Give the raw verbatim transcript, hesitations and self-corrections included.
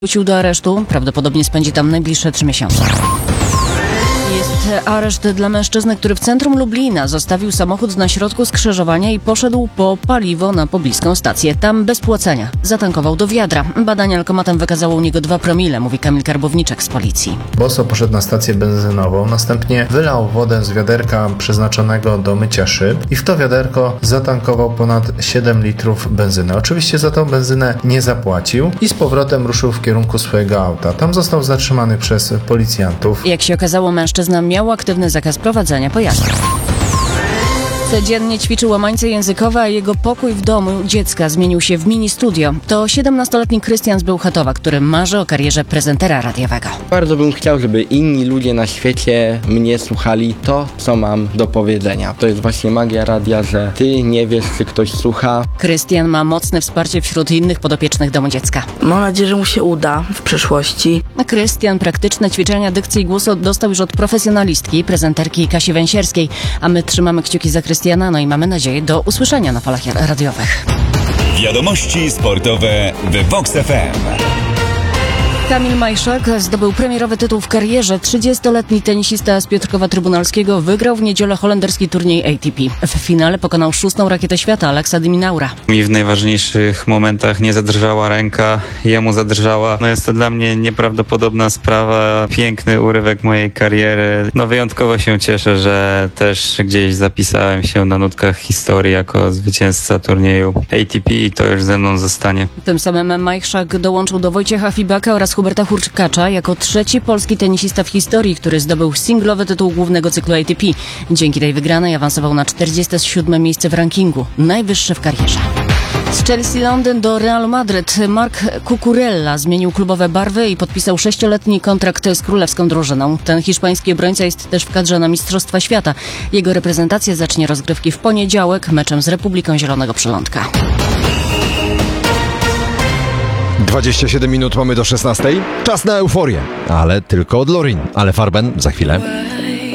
Wrócił do aresztu, prawdopodobnie spędzi tam najbliższe trzy miesiące. Jest areszt dla mężczyzny, który w centrum Lublina zostawił samochód na środku skrzyżowania i poszedł po paliwo na pobliską stację. Tam bez płacenia. Zatankował do wiadra. Badanie alkomatem wykazało u niego dwa promile, mówi Kamil Karbowniczek z policji. Boso poszedł na stację benzynową, następnie wylał wodę z wiaderka przeznaczonego do mycia szyb i w to wiaderko zatankował ponad siedem litrów benzyny. Oczywiście za tą benzynę nie zapłacił i z powrotem ruszył w kierunku swojego auta. Tam został zatrzymany przez policjantów. Jak się okazało, mężczyzna miał aktywny zakaz prowadzenia pojazdu. Codziennie ćwiczył łamańce językowe, a jego pokój w domu dziecka zmienił się w mini studio. To siedemnastoletni Krystian z Bełchatowa, który marzy o karierze prezentera radiowego. Bardzo bym chciał, żeby inni ludzie na świecie mnie słuchali to, co mam do powiedzenia. To jest właśnie magia radia, że ty nie wiesz, czy ktoś słucha. Krystian ma mocne wsparcie wśród innych podopiecznych domu dziecka. Mam nadzieję, że mu się uda w przyszłości. Krystian praktyczne ćwiczenia dykcji i głosu dostał już od profesjonalistki, prezenterki Kasi Węsierskiej, a my trzymamy kciuki za Krystiana, no i mamy nadzieję do usłyszenia na falach radiowych. Wiadomości sportowe w Vox F M. Kamil Majszak zdobył premierowy tytuł w karierze. trzydziestoletni tenisista z Piotrkowa Trybunalskiego wygrał w niedzielę holenderski turniej A T P. W finale pokonał szóstą rakietę świata Aleksa de Minaura. Mi w najważniejszych momentach nie zadrżała ręka, jemu zadrżała. No jest to dla mnie nieprawdopodobna sprawa, piękny urywek mojej kariery. No wyjątkowo się cieszę, że też gdzieś zapisałem się na nutkach historii jako zwycięzca turnieju A T P i to już ze mną zostanie. Tym samym Majszak dołączył do Wojciecha Fibaka oraz Huberta Hurkacza jako trzeci polski tenisista w historii, który zdobył singlowy tytuł głównego cyklu A T P. Dzięki tej wygranej awansował na czterdzieste siódme miejsce w rankingu, najwyższe w karierze. Z Chelsea Londyn do Realu Madryt Marc Cucurella zmienił klubowe barwy i podpisał sześcioletni kontrakt z królewską drużyną. Ten hiszpański obrońca jest też w kadrze na Mistrzostwa Świata. Jego reprezentacja zacznie rozgrywki w poniedziałek meczem z Republiką Zielonego Przylądka. dwadzieścia siedem minut mamy do szesnastej. Czas na euforię, ale tylko od Lorin. Ale Farben za chwilę.